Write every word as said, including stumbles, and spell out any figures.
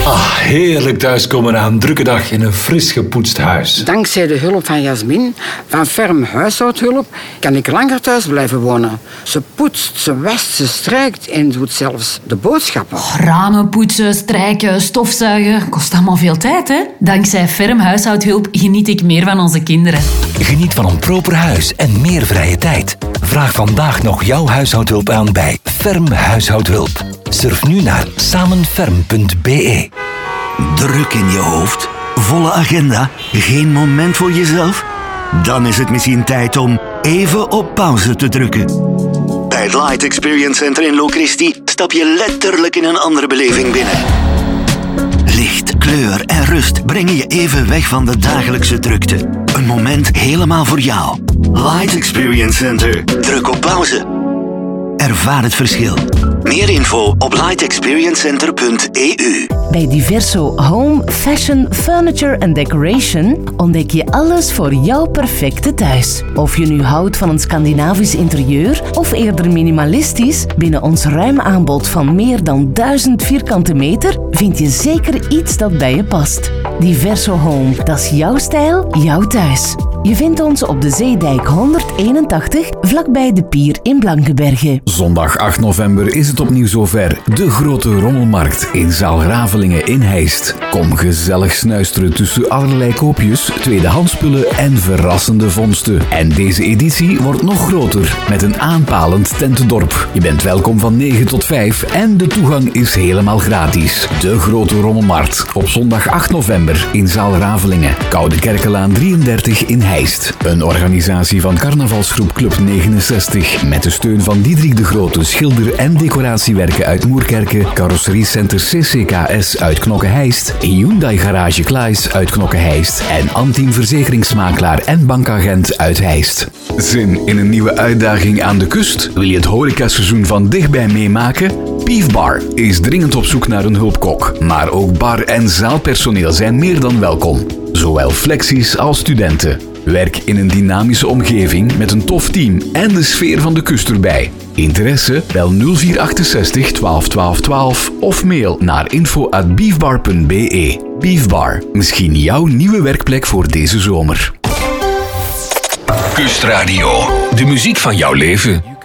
Ah, heerlijk thuiskomen na een drukke dag in een fris gepoetst huis. Dankzij de hulp van Jasmin, van Ferm Huishoudhulp, kan ik langer thuis blijven wonen. Ze poetst, ze wast, ze strijkt en doet zelfs de boodschappen. Oh, ramen poetsen, strijken, stofzuigen, kost allemaal veel tijd, hè? Dankzij Ferm Huishoudhulp geniet ik meer van onze kinderen. Geniet van een proper huis en meer vrije tijd. Vraag vandaag nog jouw huishoudhulp aan bij Ferm Huishoudhulp. Surf nu naar samenferm punt b e. Druk in je hoofd? Volle agenda? Geen moment voor jezelf? Dan is het misschien tijd om even op pauze te drukken. Bij het Light Experience Center in Locristi stap je letterlijk in een andere beleving binnen. Licht, kleur en rust brengen je even weg van de dagelijkse drukte. Een moment helemaal voor jou. Light Experience Center. Druk op pauze. Ervaar het verschil. Meer info op light experience center punt e u. Bij Diverso Home, Fashion, Furniture en Decoration ontdek je alles voor jouw perfecte thuis. Of je nu houdt van een Scandinavisch interieur of eerder minimalistisch, binnen ons ruim aanbod van meer dan duizend vierkante meter vind je zeker iets dat bij je past. Diverso Home, dat is jouw stijl, jouw thuis. Je vindt ons op de Zeedijk honderdeenentachtig, vlakbij de Pier in Blankenberge. Zondag acht november is het opnieuw zover. De grote rommelmarkt in Zaal Gravelingen in Heist. Kom gezellig snuisteren tussen allerlei koopjes, tweedehandsspullen en verrassende vondsten. En deze editie wordt nog groter, met een aanpalend tentendorp. Je bent welkom van negen tot vijf en de toegang is helemaal gratis. De grote rommelmarkt op zondag acht november in Zaal Gravelingen. Koude Kerkelaan drieëndertig in Heist. Een organisatie van carnavalsgroep Club negenenzestig met de steun van Diederik de Grote, schilder- en decoratiewerken uit Moerkerke, carrosseriecenter C C K S uit Knokke-Heist, Hyundai Garage Klaes uit Knokke-Heist en Antiem verzekeringsmakelaar en bankagent uit Heist. Zin in een nieuwe uitdaging aan de kust? Wil je het horecaseizoen van dichtbij meemaken? Beef Bar is dringend op zoek naar een hulpkok, maar ook bar- en zaalpersoneel zijn meer dan welkom. Zowel flexies als studenten. Werk in een dynamische omgeving met een tof team en de sfeer van de kust erbij. Interesse? Bel nul vier achtenzestig twaalf twaalf twaalf of mail naar info at beefbar punt b e. Beefbar, misschien jouw nieuwe werkplek voor deze zomer. Kustradio, de muziek van jouw leven.